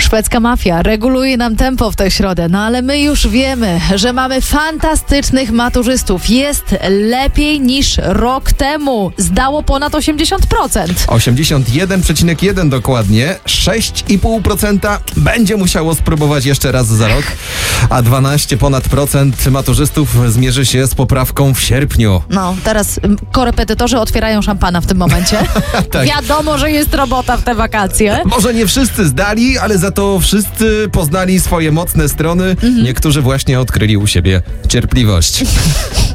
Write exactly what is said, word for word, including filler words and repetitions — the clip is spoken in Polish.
Szwedzka mafia reguluje nam tempo w tę środę, no ale my już wiemy, że mamy fantastycznych maturzystów. Jest lepiej niż rok temu. Zdało ponad osiemdziesiąt procent. osiemdziesiąt jeden przecinek jeden dokładnie. sześć i pół procent będzie musiało spróbować jeszcze raz za rok, a dwanaście ponad procent maturzystów zmierzy się z poprawką w sierpniu. No, teraz mm, korepetytorzy otwierają szampana w tym momencie. Tak. Wiadomo, że jest robota w te wakacje. Może nie wszyscy zdali, ale za to wszyscy poznali swoje mocne strony. Mhm. Niektórzy właśnie odkryli u siebie cierpliwość.